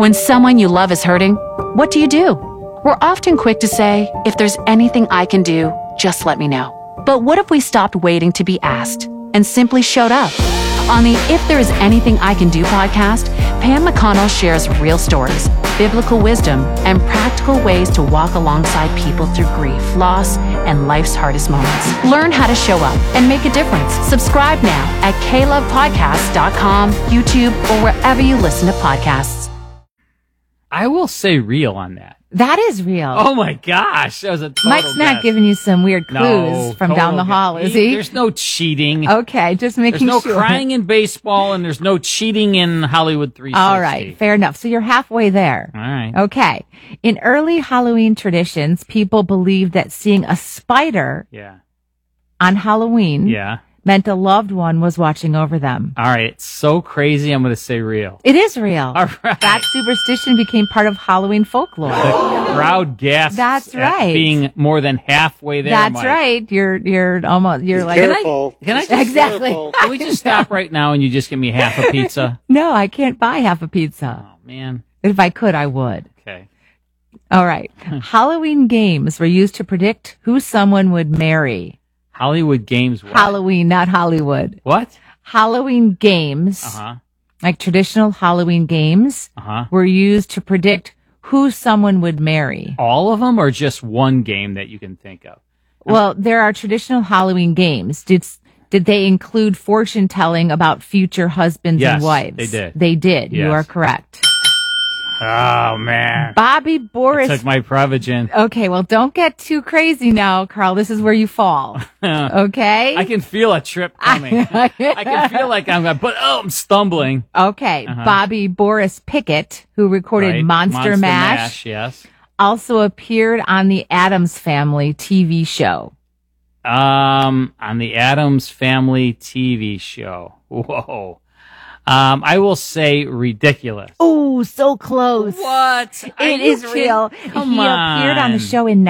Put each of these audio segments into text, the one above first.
When someone you love is hurting, what do? We're often quick to say, if there's anything I can do, just let me know. But what if we stopped waiting to be asked and simply showed up? On the If There Is Anything I Can Do podcast, Pam McConnell shares real stories, biblical wisdom, and practical ways to walk alongside people through grief, loss, and life's hardest moments. Learn how to show up and make a difference. Subscribe now at klovepodcasts.com, YouTube, or wherever you listen to podcasts. I will say real on that. That is real. Oh my gosh, that was a total Mike's not guess. giving you some weird clues from down the hall, is he? There's no cheating. Okay, just making sure. There's no sure. crying in baseball, and there's no cheating in Hollywood 360. All right, fair enough. So you're halfway there. All right. Okay. In early Halloween traditions, people believed that seeing a spider on Halloween meant a loved one was watching over them. All right, it's so crazy, I'm going to say real. It is real. All right. That superstition became part of Halloween folklore. The crowd gasps. That's at right. being more than halfway there. That's Mike. right. You're almost. You're like Careful. Can I just, exactly. Can we just stop right now and you just give me half a pizza? No, I can't buy half a pizza. Oh man. If I could, I would. Okay. All right. Halloween games were used to predict who someone would marry. Hollywood games. What? Halloween, not Hollywood. What? Halloween games, like traditional Halloween games, were used to predict who someone would marry. All of them, or just one game that you can think of? Well, there are traditional Halloween games. Did they include fortune telling about future husbands and wives? They did. They did. Yes. You are correct. Oh man. Bobby Boris I took my Prevagen. Okay, well, don't get too crazy now, Carl. This is where you fall. Okay? I can feel a trip coming. I can feel like I'm stumbling. Okay. Bobby Boris Pickett, who recorded Monster Mash, yes, also appeared on the Addams Family TV show. On the Addams Family TV show. Whoa. I will say ridiculous. Oh, so close. What? It is real. Come he appeared on the show in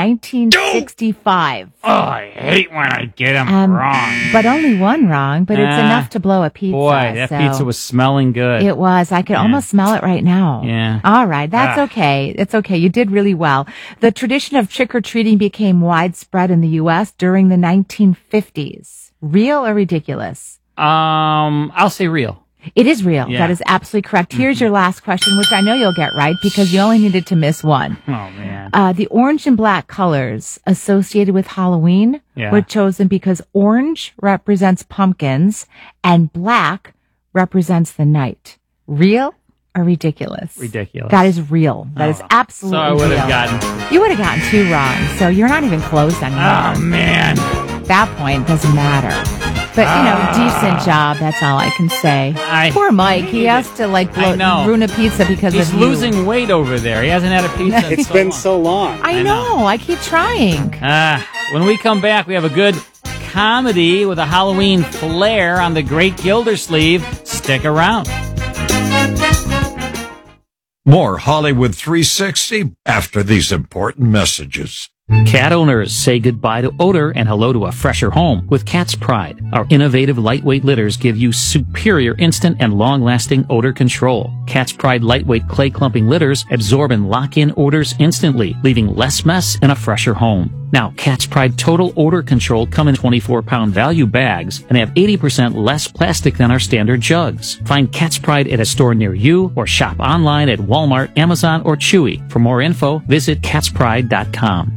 1965. Oh, I hate when I get them wrong. But only one wrong, but it's enough to blow a pizza. Boy, that pizza was smelling good. It was. I could almost smell it right now. Yeah. All right. That's okay. It's okay. You did really well. The tradition of trick-or-treating became widespread in the U.S. during the 1950s. Real or ridiculous? I'll say real. It is real. Yeah. That is absolutely correct. Here's your last question, which I know you'll get right because you only needed to miss one. Oh, man. The orange and black colors associated with Halloween were chosen because orange represents pumpkins and black represents the night. Real or ridiculous? Ridiculous. That is real. That is absolutely real. So I would have gotten... You would have gotten 2 wrong, so you're not even close anymore. Oh, man. At that point, doesn't matter. But, decent job. That's all I can say. Poor Mike. He has to, ruin a pizza because He's of you. losing weight over there. He hasn't had a pizza in It's been so long. I know. I keep trying. When we come back, we have a good comedy with a Halloween flair on the Great Gildersleeve. Stick around. More Hollywood 360 after these important messages. Cat owners say goodbye to odor and hello to a fresher home with Cat's Pride. Our innovative lightweight litters give you superior instant and long-lasting odor control. Cat's Pride lightweight clay clumping litters absorb and lock in odors instantly, leaving less mess in a fresher home. Now, Cat's Pride Total Odor Control come in 24-pound value bags and have 80% less plastic than our standard jugs. Find Cat's Pride at a store near you or shop online at Walmart, Amazon, or Chewy. For more info, visit catspride.com.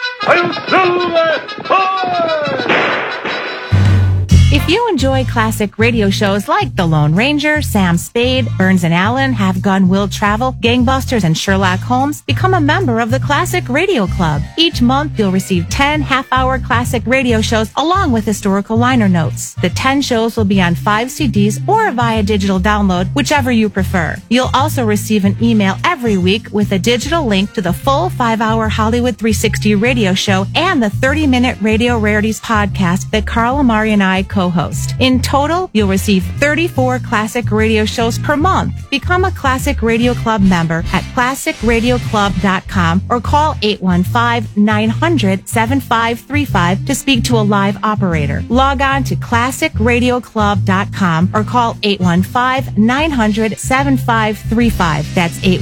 If you enjoy classic radio shows like The Lone Ranger, Sam Spade, Burns and Allen, Have Gun Will Travel, Gangbusters, and Sherlock Holmes, become a member of the Classic Radio Club. Each month, you'll receive 10 half-hour classic radio shows along with historical liner notes. The 10 shows will be on 5 CDs or via digital download, whichever you prefer. You'll also receive an email every week with a digital link to the full 5-hour Hollywood 360 radio show and the 30-minute Radio Rarities podcast that Carl Amari and I co-host. In total, you'll receive 34 classic radio shows per month. Become a Classic Radio Club member at classicradioclub.com or call 815-900-7535 to speak to a live operator. Log on to classicradioclub.com or call 815-900-7535. That's